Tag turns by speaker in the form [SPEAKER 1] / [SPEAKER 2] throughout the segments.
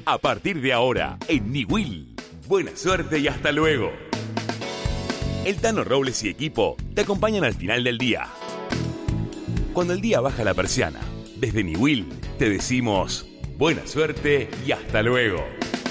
[SPEAKER 1] A partir de ahora, en Niwil. Buena suerte y hasta luego. El Tano Robles y equipo te acompañan al final del día. Cuando el día baja la persiana, desde Niwil te decimos buena suerte y hasta luego.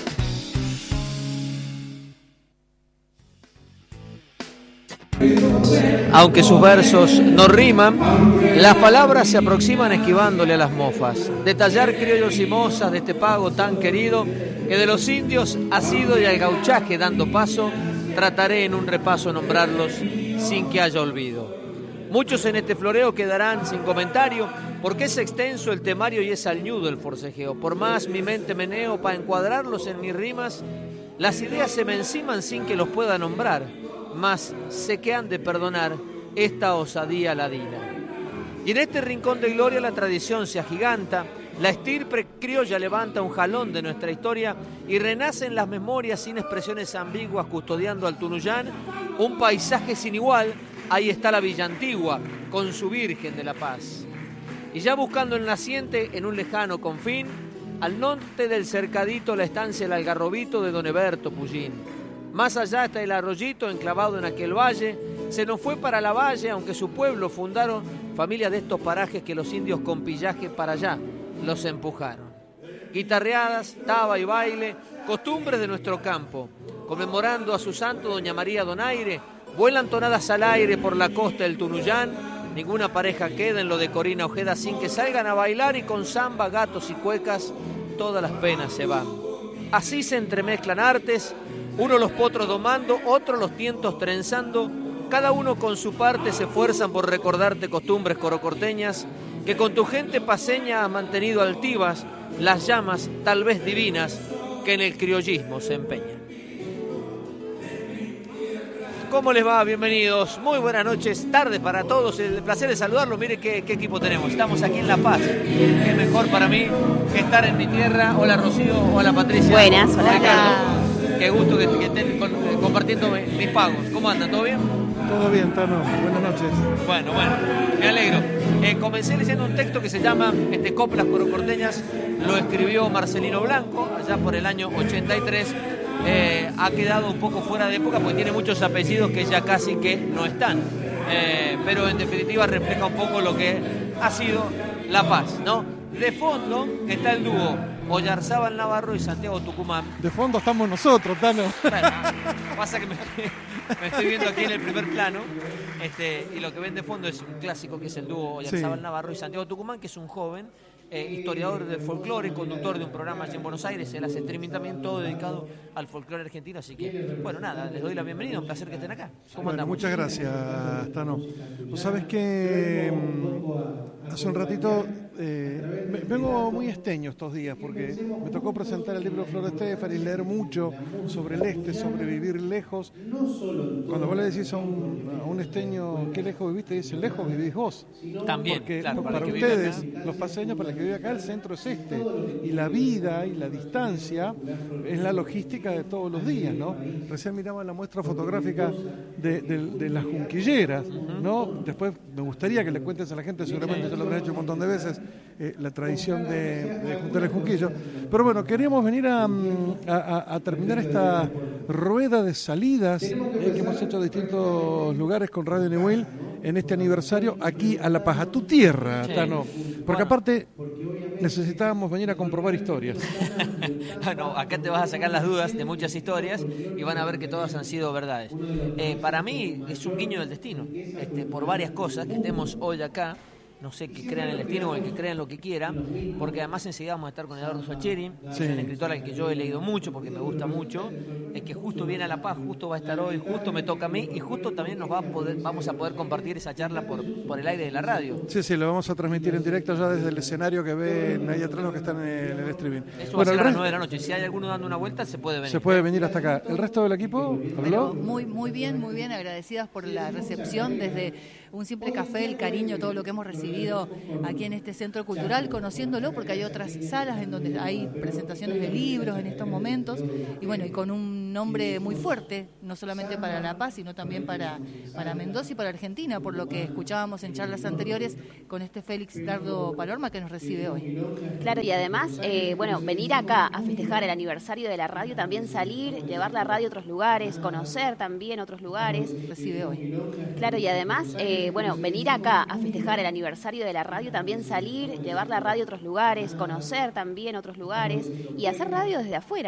[SPEAKER 2] Aunque sus versos no riman, las palabras se aproximan esquivándole a las mofas. Detallar criollos y mozas de este pago tan querido, que de los indios ha sido y al gauchaje dando paso, trataré en un repaso nombrarlos sin que haya olvido. Muchos en este floreo quedarán sin comentario, porque es extenso el temario y es alñudo el forcejeo. Por más mi mente meneo para encuadrarlos en mis rimas, las ideas se me enciman sin que los pueda nombrar, mas sé que han de perdonar esta osadía ladina. Y en este rincón de gloria la tradición se agiganta, la estirpe criolla levanta un jalón de nuestra historia y renace en las memorias sin expresiones ambiguas custodiando al Tunuyán, un paisaje sin igual. Ahí está la Villa Antigua con su Virgen de la Paz. Y ya buscando el naciente en un lejano confín, al norte del cercadito la estancia El Algarrobito de Don Eberto Pullín. Más allá está el arroyito enclavado en aquel valle. Se nos fue para la valle, aunque su pueblo fundaron familias de estos parajes que los indios con pillaje para allá los empujaron. Guitarreadas, taba y baile, costumbres de nuestro campo. Conmemorando a su santo Doña María Donaire, vuelan tonadas al aire por la costa del Tunuyán. Ninguna pareja queda en lo de Corina Ojeda sin que salgan a bailar, y con samba, gatos y cuecas todas las penas se van. Así se entremezclan artes, uno los potros domando, otro los tientos trenzando, cada uno con su parte se esfuerzan por recordarte costumbres corocorteñas que con tu gente paseña has mantenido altivas las llamas tal vez divinas que en el criollismo se empeñan. ¿Cómo les va? Bienvenidos, muy buenas noches, tarde para todos, el placer de saludarlos. Mire qué equipo tenemos, estamos aquí en La Paz, qué mejor para mí que estar en mi tierra. Hola Rocío, hola Patricia.
[SPEAKER 3] Buenas, hola.
[SPEAKER 2] Ricardo. Qué gusto que estén compartiendo mis pagos. ¿Cómo andan? ¿Todo bien?
[SPEAKER 4] Todo bien, Tano, buenas noches.
[SPEAKER 2] Bueno, me alegro. Comencé leyendo un texto que se llama Coplas Corocorteñas, lo escribió Marcelino Blanco, allá por el año 83. Ha quedado un poco fuera de época porque tiene muchos apellidos que ya casi que no están, pero en definitiva refleja un poco lo que ha sido La Paz, ¿no? De fondo está el dúo Oyarzábal Navarro y Santiago Tucumán.
[SPEAKER 4] De fondo estamos nosotros, Tano.
[SPEAKER 2] Bueno, pasa que me estoy viendo aquí en el primer plano, y lo que ven de fondo es un clásico que es el dúo Oyarzábal Navarro y Santiago Tucumán, que es un joven historiador del folclore, conductor de un programa allí en Buenos Aires. Él hace streaming también, todo dedicado al folclore argentino. Así que, bueno, nada, les doy la bienvenida, un placer que estén acá. ¿Cómo andamos?
[SPEAKER 4] Muchas gracias, Tano. Vos sabés que hace un ratito vengo muy esteño estos días porque me tocó presentar el libro Flor Estefan y leer mucho sobre el sobre vivir lejos. Cuando vos le decís a un esteño qué lejos viviste, dice lejos vivís vos.
[SPEAKER 2] También,
[SPEAKER 4] porque
[SPEAKER 2] claro,
[SPEAKER 4] para ustedes, los paseños, para el que vive acá, el centro es y la vida y la distancia es la logística de todos los días, ¿no? Recién miraba la muestra fotográfica de las junquilleras, ¿no? Después me gustaría que le cuentes a la gente, seguramente ya lo habrás hecho un montón de veces, la tradición de juntar el junquillo. Pero bueno, queríamos venir a terminar esta rueda de salidas que hemos hecho a distintos lugares con Radio Niwil en este aniversario aquí a La Paz, a tu tierra, Tano. Porque aparte necesitábamos venir a comprobar historias.
[SPEAKER 2] No, acá te vas a sacar las dudas de muchas historias y van a ver que todas han sido verdades. Para mí es un guiño del destino, por varias cosas que estemos hoy acá. No sé, que crean el destino o el que crean lo que quiera, porque además enseguida vamos a estar con Eduardo Sacheri, sí, un escritor al que yo he leído mucho porque me gusta mucho, que justo viene a La Paz, justo va a estar hoy, justo me toca a mí y justo también vamos a poder compartir esa charla por el aire de la radio.
[SPEAKER 4] Sí, lo vamos a transmitir en directo ya desde el escenario que ven ahí atrás los que están en el streaming.
[SPEAKER 2] Eso va a ser a las 9 de la noche, si hay alguno dando una vuelta se puede venir.
[SPEAKER 4] Se puede venir hasta acá. ¿El resto del equipo habló?
[SPEAKER 3] Muy bien, agradecidas por la recepción desde un simple café, el cariño, todo lo que hemos recibido aquí en este centro cultural, conociéndolo porque hay otras salas en donde hay presentaciones de libros en estos momentos y bueno, y con un nombre muy fuerte, no solamente para La Paz, sino también para Mendoza y para Argentina, por lo que escuchábamos en charlas anteriores con este Félix Dardo Palorma que nos recibe hoy.
[SPEAKER 5] Claro, y además, venir acá a festejar el aniversario de la radio, también salir, llevar la radio a otros lugares, conocer también otros lugares.
[SPEAKER 3] Recibe hoy.
[SPEAKER 5] Claro, y además, venir acá a festejar el aniversario de la radio, también salir, llevar la radio a otros lugares, conocer también otros lugares y hacer radio desde afuera.